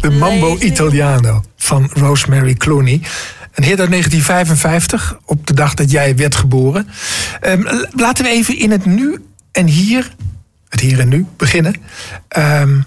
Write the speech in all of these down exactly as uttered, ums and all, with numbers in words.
De Mambo Italiano van Rosemary Clooney. Een hit uit negentien vijfenvijftig, op de dag dat jij werd geboren. Um, laten we even in het nu en hier, het hier en nu, beginnen. Um,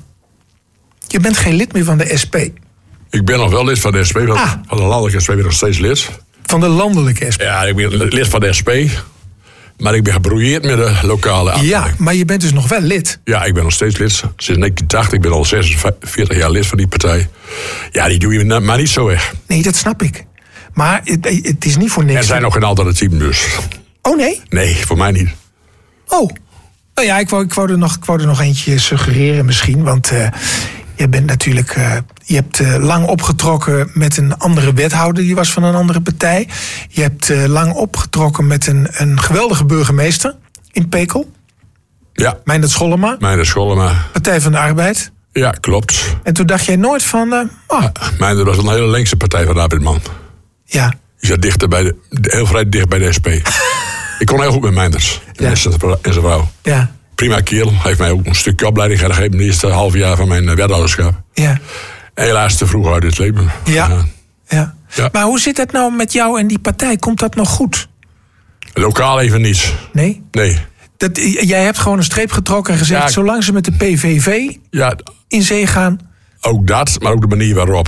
je bent geen lid meer van de S P. Ik ben nog wel lid van de S P, van, ah. van de landelijke S P ben ik nog steeds lid. Van de landelijke S P? Ja, ik ben lid van de S P. Maar ik ben gebrouilleerd met de lokale afdeling. Ja, maar je bent dus nog wel lid. Ja, ik ben nog steeds lid. Sinds negentien tachtig, ik ben al zesenveertig jaar lid van die partij. Ja, die doe je maar niet zo weg. Nee, dat snap ik. Maar het, het is niet voor niks. Er zijn nog geen alternatieven dus. Oh nee? Nee, voor mij niet. Oh. Nou ja, ik wou, ik wou, er, nog, ik wou er nog eentje suggereren misschien. Want uh, je bent natuurlijk... Uh, je hebt uh, lang opgetrokken met een andere wethouder. Die was van een andere partij. Je hebt uh, lang opgetrokken met een, een geweldige burgemeester in Pekel. Ja. Meindert Schollema. Meindert Schollema. Partij van de Arbeid. Ja, klopt. En toen dacht jij nooit van... Uh, oh. ja, Meindert was een hele linkse Partij van de Arbeid, man. Ja. Die zat dichter bij de, heel vrij dicht bij de S P. Ik kon heel goed met Meinders. Ja. En zijn vrouw. Ja. Prima kerel. Hij heeft mij ook een stukje opleiding gegeven in het eerste half jaar van mijn wethouderschap. Ja. Helaas te vroeg uit het leven. Ja. Ja. Ja. Ja. Maar hoe zit het nou met jou en die partij? Komt dat nog goed? Lokaal even niet. Nee? Nee. Dat, jij hebt gewoon een streep getrokken en gezegd... Ja, zolang ze met de P V V ja, in zee gaan... Ook dat, maar ook de manier waarop.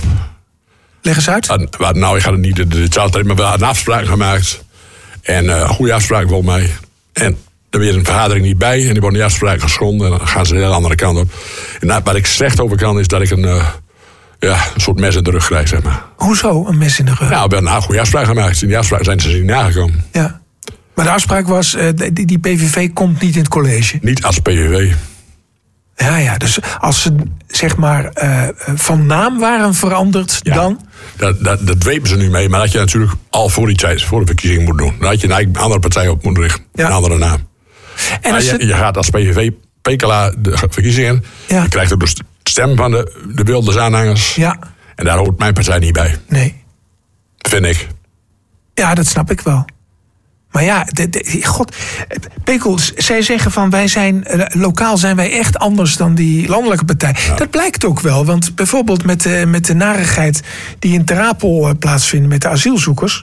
Leg eens uit. En, nou, ik ga het niet de details treden, maar we hadden een afspraak gemaakt. En uh, een goede afspraak volgens mij. En er weer een vergadering niet bij. En die wordt die afspraak geschonden. En dan gaan ze de hele andere kant op. En nou, waar ik slecht over kan, is dat ik een, uh, ja, een soort mes in de rug krijg, zeg maar. Hoezo een mes in de rug? Nou, we hebben een goede afspraak gemaakt. In die afspraak zijn ze niet nagekomen. Ja. Maar de afspraak was, uh, die, die P V V komt niet in het college. Niet als P V V. Ja, ja, dus als ze zeg maar uh, van naam waren veranderd, ja, dan... Dat, dat, dat dwepen ze nu mee, maar dat je natuurlijk al voor die tijd, voor de verkiezing moet doen. Dan had je eigenlijk een andere partij op moeten richten, ja, een andere naam. En als je, het... je gaat als P V V Pekela de verkiezingen, ja, je krijgt ook de stem van de, de Wilders aanhangers. Ja. En daar hoort mijn partij niet bij. Nee. Vind ik. Ja, dat snap ik wel. Maar ja, de, de, god, Pekel, zij zeggen van wij zijn, uh, lokaal zijn wij echt anders dan die landelijke partij. Ja. Dat blijkt ook wel, want bijvoorbeeld met de, met de narigheid die in Ter Apel uh, plaatsvindt met de asielzoekers.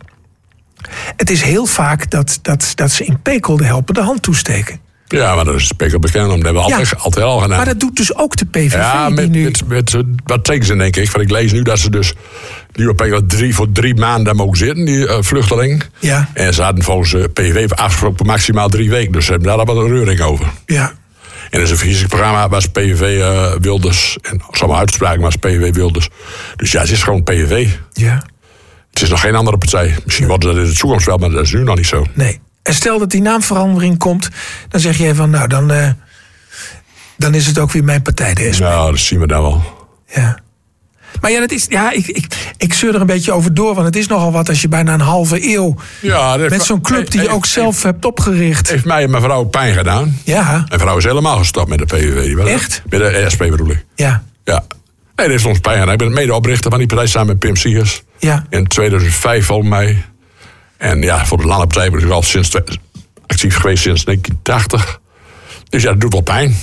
Het is heel vaak dat, dat, dat ze in Pekel de helpende hand toesteken. Ja, maar dat is Pekel bekend, dat hebben we altijd, ja, altijd al gedaan. Maar dat doet dus ook de P V V. Ja, met, die nu... met, met, wat tekenen denk ik. Want ik lees nu dat ze dus nu op Pekel drie, voor drie maanden daar mogen zitten, die uh, vluchteling. Ja. En ze hadden volgens de P V V afgesproken maximaal drie weken. Dus ze hebben daar al wat een reuring over. Ja. En er is een verkiezingsprogramma was P V V uh, Wilders. En sommige uitspraken was P V V Wilders. Dus ja, het is gewoon P V V. Ja. Het is nog geen andere partij. Misschien wordt dat in de toekomst wel, maar dat is nu nog niet zo. Nee. En stel dat die naamverandering komt, dan zeg jij van, nou, dan, uh, dan is het ook weer mijn partij, de S P. Nou, dat zien we dan wel. Ja. Maar ja, dat is, ja ik, ik, ik zeur er een beetje over door, want het is nogal wat als je bijna een halve eeuw ja, met zo'n club die je ook zelf heeft, hebt opgericht. Heeft mij en mijn vrouw pijn gedaan. Ja. Mijn vrouw is helemaal gestopt met de P V V. Echt? Met de S P bedoel ik. Ja. Ja. Nee, dat is ons pijn gedaan. Ik ben medeoprichter van die partij samen met Pim Siegers. Ja. In tweeduizend vijf volgens mij. En ja, voor de landelijke partij ben ik al sinds actief geweest sinds negentien tachtig. Dus ja, dat doet wel pijn.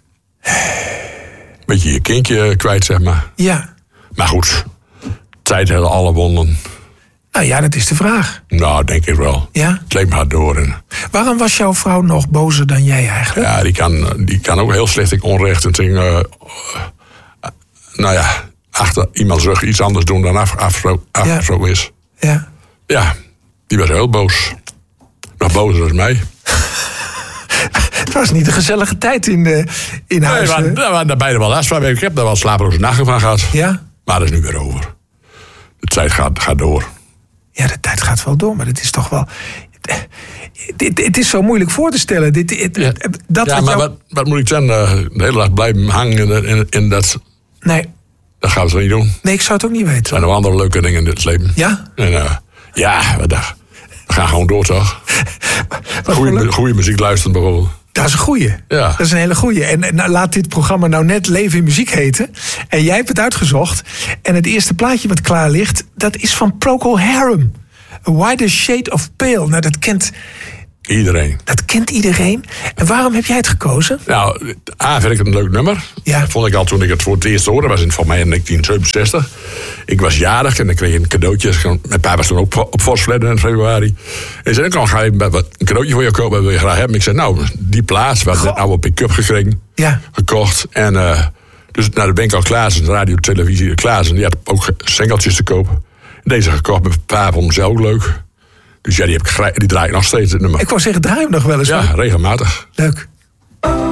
Beetje je kindje kwijt, zeg maar. Ja. Maar goed, tijd hebben alle wonden. Nou ja, dat is de vraag. Nou, denk ik wel. Ja? Het leek me hard door. En... Waarom was jouw vrouw nog bozer dan jij eigenlijk? Ja, die kan, die kan ook heel slecht in onrecht en dingen. Uh, uh, nou ja, achter iemands rug iets anders doen dan af, afgesproken af, ja. is. Ja. Ja. Die was heel boos. Nog bozer dan mij. Het was niet een gezellige tijd in, de, in huis. Nee, daar waren beide wel last van. Ik heb daar wel slapeloze nachten van gehad. Ja? Maar dat is nu weer over. De tijd gaat, gaat door. Ja, de tijd gaat wel door, maar het is toch wel... Het, het is zo moeilijk voor te stellen. Dit, het, ja, dat ja wat maar jou... wat, wat moet ik dan uh, de hele dag blijven hangen in, in, in dat... Nee. Dat gaan we zo niet doen. Nee, ik zou het ook niet weten. Er zijn nog andere leuke dingen in dit leven. Ja? En, uh, ja, we, dag, we gaan gewoon door, toch? Goeie, goeie muziek luisteren bijvoorbeeld. Dat is een goeie. Ja. Dat is een hele goeie. En nou, laat dit programma nou net Leven in Muziek heten. En jij hebt het uitgezocht. En het eerste plaatje wat klaar ligt, dat is van Procol Harum. A Wider Shade of Pale. Nou, dat kent Iedereen. Dat kent iedereen. En waarom heb jij het gekozen? Nou, A, vind ik het een leuk nummer. Ja. Dat vond ik al toen ik het voor het eerst hoorde. Dat was in, van mij in negentien zevenenzestig. Ik was jarig en ik kreeg een cadeautje. Mijn pa was toen ook op Vosvledden in februari. En zei, dan ga ik een cadeautje voor je kopen. Dat wil je graag hebben. Ik zei, nou, die plaats. We hadden net nou een pick-up gekregen. Ja. Gekocht. En uh, dus nou, de winkel Klaassen, radio, televisie Klaassen. Die had ook singeltjes te kopen. Deze gekocht. Mijn pa vond hem zelf leuk. Dus ja, die, heb ik, die draai ik nog steeds, het nummer. Ik wou zeggen, draai hem nog wel eens. Ja, maar... regelmatig. Leuk.